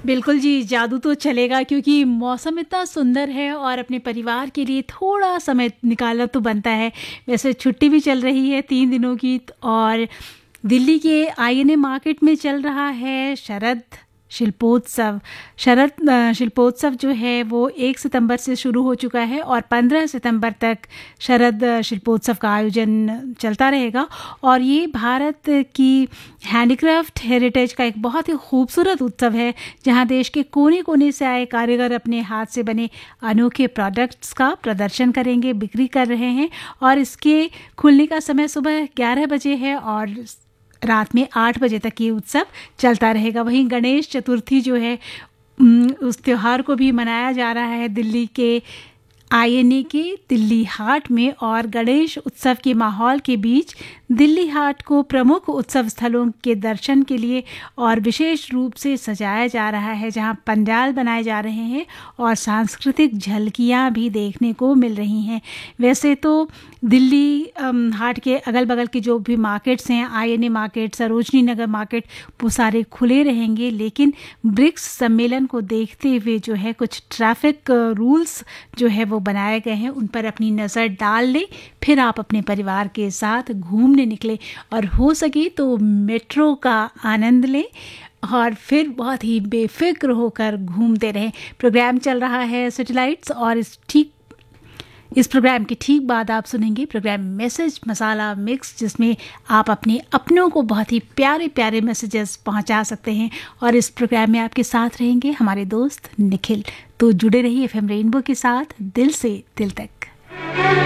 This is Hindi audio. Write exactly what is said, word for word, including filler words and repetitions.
बिल्कुल जी, जादू तो चलेगा क्योंकि मौसम इतना सुंदर है और अपने परिवार के लिए थोड़ा समय निकालना तो बनता है। वैसे छुट्टी भी चल रही है तीन दिनों की और दिल्ली के आईएनए मार्केट में चल रहा है शरद शिल्पोत्सव। शरद अ, शिल्पोत्सव जो है वो एक सितंबर से शुरू हो चुका है और पंद्रह सितंबर तक शरद अ, शिल्पोत्सव का आयोजन चलता रहेगा। और ये भारत की हैंडीक्राफ्ट हेरिटेज का एक बहुत ही खूबसूरत उत्सव है, जहां देश के कोने कोने से आए कारीगर अपने हाथ से बने अनोखे प्रोडक्ट्स का प्रदर्शन करेंगे, बिक्री कर रहे हैं। और इसके खुलने का समय सुबह ग्यारह बजे है और रात में आठ बजे तक ये उत्सव चलता रहेगा। वहीं गणेश चतुर्थी जो है उम, उस त्यौहार को भी मनाया जा रहा है दिल्ली के आईएनए के दिल्ली हाट में। और गणेश उत्सव के माहौल के बीच दिल्ली हाट को प्रमुख उत्सव स्थलों के दर्शन के लिए और विशेष रूप से सजाया जा रहा है, जहां पंडाल बनाए जा रहे हैं और सांस्कृतिक झलकियां भी देखने को मिल रही हैं। वैसे तो दिल्ली अम, हाट के अगल बगल के जो भी मार्केट्स हैं, INA market, Sarojini Nagar market, वो सारे खुले रहेंगे। लेकिन ब्रिक्स सम्मेलन को देखते हुए जो है कुछ ट्रैफिक रूल्स जो है वो बनाए गए हैं, उन पर अपनी नज़र डाल लें, फिर आप अपने परिवार के साथ घूमने निकले और हो सके तो मेट्रो का आनंद लें और फिर बहुत ही बेफिक्र होकर घूमते रहें। प्रोग्राम चल रहा है सैटेलाइट्स और इस ठीक इस प्रोग्राम के ठीक बाद आप सुनेंगे प्रोग्राम मैसेज मसाला मिक्स, जिसमें आप अपने अपनों को बहुत ही प्यारे प्यारे मैसेजेस पहुंचा सकते हैं। और इस प्रोग्राम में आपके साथ रहेंगे हमारे दोस्त निखिल। तो जुड़े रहिए एफएम रेनबो के साथ, दिल से दिल तक।